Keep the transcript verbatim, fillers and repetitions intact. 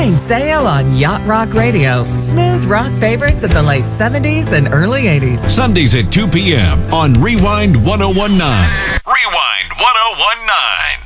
Morning Sale on Yacht Rock Radio. Smooth rock favorites of the late seventies and early eighties. Sundays at two p.m. on Rewind one oh one nine. Rewind one oh one nine.